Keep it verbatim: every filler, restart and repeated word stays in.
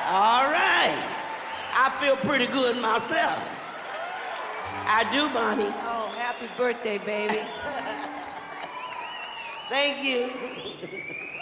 All right. I feel pretty good myself. I do, Bonnie. Oh, happy birthday, baby. Thank you.